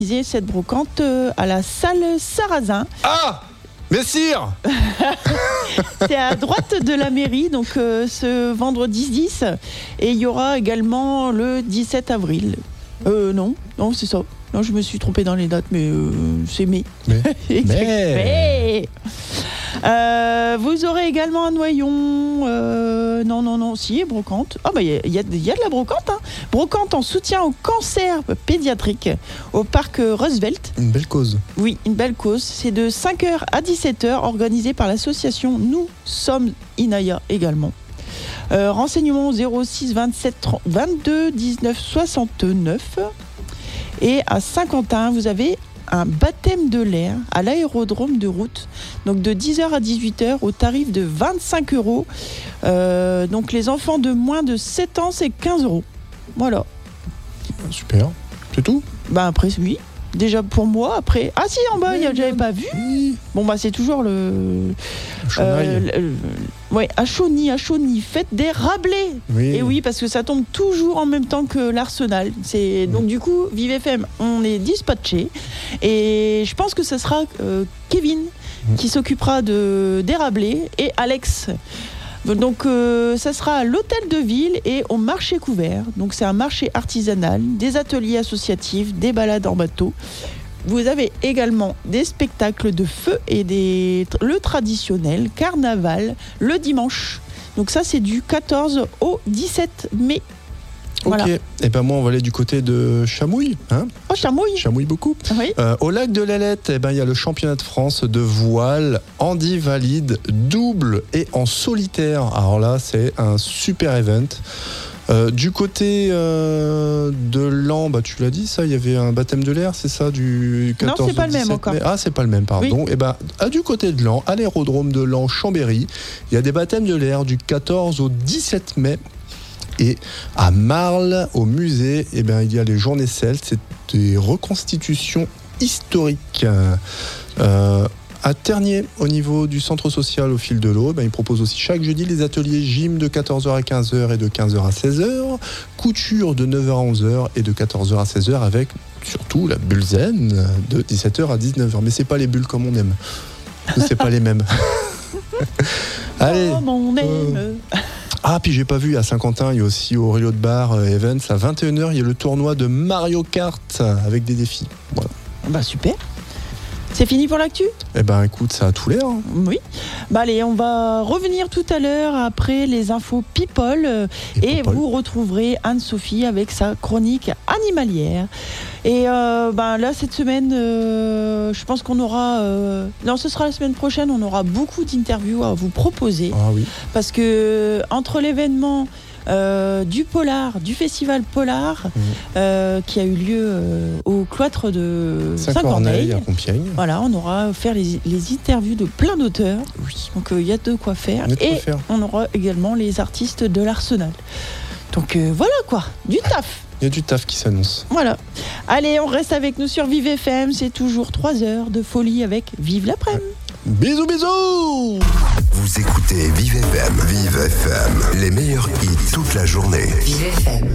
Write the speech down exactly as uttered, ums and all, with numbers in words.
Cette brocante à la salle Sarrazin. Ah, messire. C'est à droite de la mairie, donc euh, ce vendredi dix. Et il y aura également le dix-sept avril. Euh, non, non, c'est ça. Non, je me suis trompée dans les dates, mais euh, c'est mai. Mais, mais. mais. Euh, vous aurez également un noyon. Euh, non, non, non, si, brocante. Ah, bah, il y, y, y a de la brocante. Hein. Brocante en soutien au cancer pédiatrique au parc Roosevelt. Une belle cause. Oui, une belle cause. C'est de cinq heures à dix-sept heures, organisé par l'association Nous sommes Inaya également. Euh, renseignements au zéro six vingt-sept vingt-deux dix-neuf soixante-neuf. Et à Saint-Quentin, vous avez un baptême de l'air à l'aérodrome de Route, donc de dix heures à dix-huit heures au tarif de vingt-cinq euros. Euh, donc les enfants de moins de sept ans, c'est quinze euros. Voilà. Super. C'est tout ? Bah après, oui. Déjà pour moi, après... Ah si, en bas, oui, j'avais pas vu. Oui. Bon, bah c'est toujours le... Euh, le ouais, à Chauny, à Chauny, faites des Rabelais. Oui. Et oui, parce que ça tombe toujours en même temps que l'Arsenal. C'est... Donc du coup, Vive F M, on est dispatché. Et je pense que ce sera euh, Kevin mmh. qui s'occupera de, des Rabelais et Alex. Donc euh, ça sera à l'hôtel de ville et au marché couvert. Donc c'est un marché artisanal, des ateliers associatifs, des balades en bateau. Vous avez également des spectacles de feu et des, le traditionnel carnaval le dimanche. Donc ça c'est du quatorze au dix-sept mai. Voilà. Ok, et ben moi on va aller du côté de Chamouille. Hein oh, Chamouille Chamouille beaucoup. Oui. Euh, au lac de l'Ailette, eh ben, il y a le championnat de France de voile handi valide, double et en solitaire. Alors là, c'est un super event. Euh, du côté euh, de Laon, bah, tu l'as dit ça, il y avait un baptême de l'air, c'est ça, du quatorze Non, c'est pas le même mai. encore. Ah, c'est pas le même, pardon. Oui. Et ben, à du côté de Laon, à l'aérodrome de Laon-Chambéry, il y a des baptêmes de l'air du quatorze au dix-sept mai. Et à Marle, au musée, eh bien, il y a les Journées Celtes, c'est des reconstitutions historiques. Euh, à Ternier, au niveau du centre social au fil de l'eau, ben, ils proposent aussi chaque jeudi les ateliers gym de quatorze heures à quinze heures et de quinze heures à seize heures, couture de neuf heures à onze heures et de quatorze heures à seize heures avec surtout la bulle zen de dix-sept heures à dix-neuf heures. Mais c'est pas les bulles comme on aime. C'est pas les mêmes. Allez. Comme on aime. Euh... Ah, puis j'ai pas vu, à Saint-Quentin, il y a aussi au Rio de Bar euh, Events, à vingt et une heures, il y a le tournoi de Mario Kart avec des défis. Voilà. Bah super. C'est fini pour l'actu ? Eh ben écoute, ça a tout l'air. Hein. Oui. Bah allez, on va revenir tout à l'heure après les infos People euh, et, et vous retrouverez Anne-Sophie avec sa chronique animalière. Et euh, ben là cette semaine, euh, je pense qu'on aura, euh, non ce sera la semaine prochaine, on aura beaucoup d'interviews à vous proposer. Ah oui. Parce que entre l'événement Euh, du Polar, du festival Polar, mmh. euh, qui a eu lieu euh, au cloître de Saint-Corneille, à Compiègne. Voilà, on aura faire les, les interviews de plein d'auteurs. Oui. Donc il euh, y a de quoi faire. De Et quoi faire. on aura également les artistes de l'Arsenal. Donc euh, voilà quoi, du taf. Il y a du taf qui s'annonce. Voilà. Allez, on reste avec nous sur Vive F M. C'est toujours trois heures de folie avec Vive l'après-midi. Bisous, bisous. Vous écoutez Vive F M. Vive F M. Les meilleurs hits toute la journée. Vive F M.